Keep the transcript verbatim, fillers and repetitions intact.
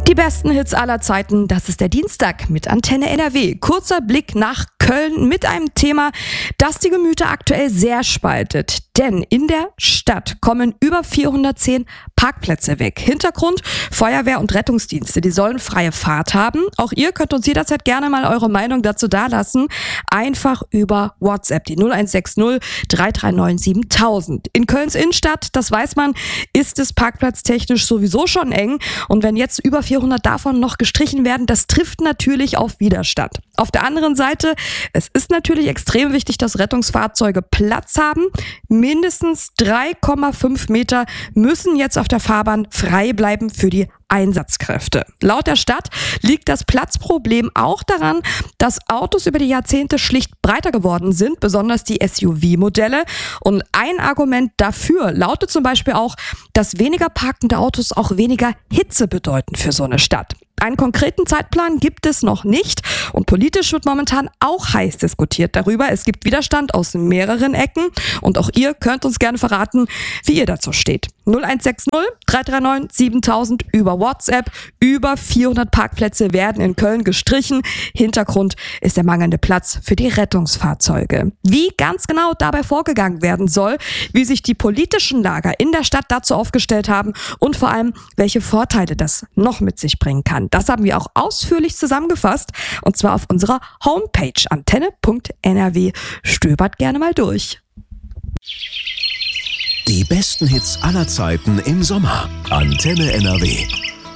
Die besten Hits aller Zeiten, das ist der Dienstag mit Antenne N R W. Kurzer Blick nach Köln mit einem Thema, das die Gemüter aktuell sehr spaltet. Denn in der Stadt kommen über vierhundertzehn Parkplätze weg. Hintergrund: Feuerwehr und Rettungsdienste, die sollen freie Fahrt haben. Auch ihr könnt uns jederzeit gerne mal eure Meinung dazu dalassen. Einfach über WhatsApp, die null eins sechs null drei drei neun siebentausend. In Kölns Innenstadt, das weiß man, ist es parkplatztechnisch sowieso schon eng. Und wenn jetzt über vierhundert davon noch gestrichen werden, das trifft natürlich auf Widerstand. Auf der anderen Seite, es ist natürlich extrem wichtig, dass Rettungsfahrzeuge Platz haben. Mindestens drei Komma fünf Meter müssen jetzt auf der Fahrbahn frei bleiben für die Einsatzkräfte. Laut der Stadt liegt das Platzproblem auch daran, dass Autos über die Jahrzehnte schlicht breiter geworden sind, besonders die S U V-Modelle. Und ein Argument dafür lautet zum Beispiel auch, dass weniger parkende Autos auch weniger Hitze bedeuten für so eine Stadt. Einen konkreten Zeitplan gibt es noch nicht und politisch wird momentan auch heiß diskutiert darüber. Es gibt Widerstand aus mehreren Ecken und auch ihr könnt uns gerne verraten, wie ihr dazu steht. null eins sechs null drei drei neun siebentausend über WhatsApp. Über vierhundert Parkplätze werden in Köln gestrichen. Hintergrund ist der mangelnde Platz für die Rettungsfahrzeuge. Wie ganz genau dabei vorgegangen werden soll, wie sich die politischen Lager in der Stadt dazu aufgestellt haben und vor allem, welche Vorteile das noch mit sich bringen kann. Das haben wir auch ausführlich zusammengefasst und zwar auf unserer Homepage antenne punkt n r w. Stöbert gerne mal durch. Die besten Hits aller Zeiten im Sommer. Antenne N R W.